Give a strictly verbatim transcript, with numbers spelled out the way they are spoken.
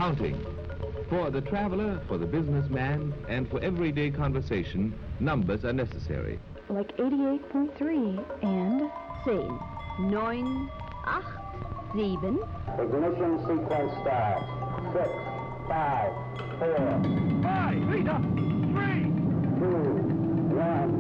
counting. For the traveler, for the businessman, and for everyday conversation, numbers are necessary. Like eighty-eight point three and... zehn, neun, acht, sieben. Ignition sequence starts. Six, five, four. Five, Rita, three, two, one,